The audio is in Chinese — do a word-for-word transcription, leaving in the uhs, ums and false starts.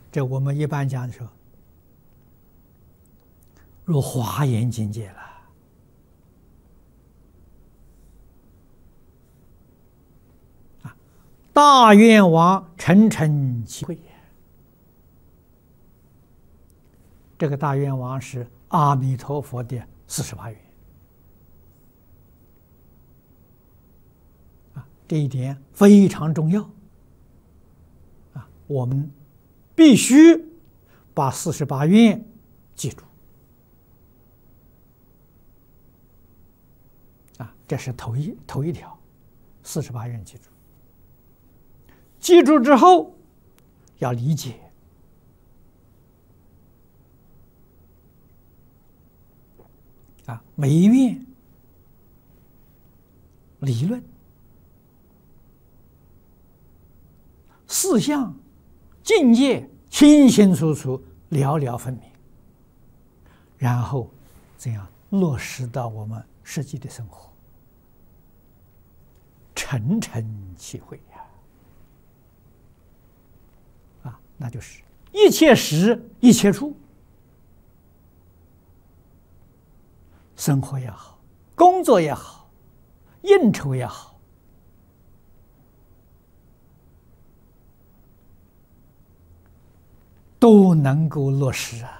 这我们一般讲的时候，入华严境界了。啊，大愿王诚诚其会。这个大愿王是阿弥陀佛的四十八愿。啊，这一点非常重要。啊，我们必须把四十八愿记住。啊，这是头一头一条，四十八愿记住。记住之后，要理解。啊，每一愿理论、事项、境界清清楚楚、了了分明，然后这样落实到我们实际的生活，诚诚其会呀！啊，那就是一切时一切处。生活也好，工作也好，应酬也好，都能够落实啊。